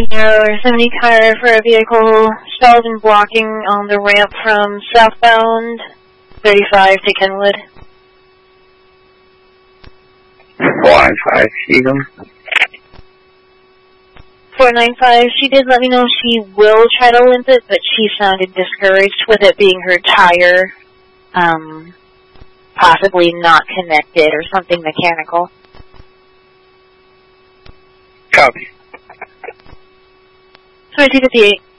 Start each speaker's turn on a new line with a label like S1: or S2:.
S1: Or 70 car for a vehicle stalled and blocking on the ramp from southbound 35 to Kenwood.
S2: 495, see them?
S1: 495, she did let me know she will try to limp it, but she sounded discouraged with it being her tire, possibly not connected or something mechanical.
S2: Copy.
S1: 2258.